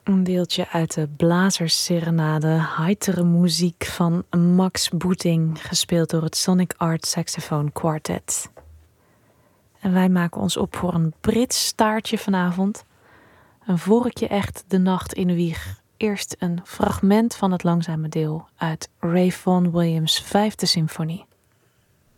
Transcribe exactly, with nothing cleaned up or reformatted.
Een deeltje uit de Blazersserenade, heitere muziek van Max Boeting, gespeeld door het Sonic Art Saxophone Quartet. En wij maken ons op voor een Brits staartje vanavond. Een vorkje echt de nacht in de wieg. Eerst een fragment van het langzame deel uit Ray Vaughan Williams' Vijfde Symfonie.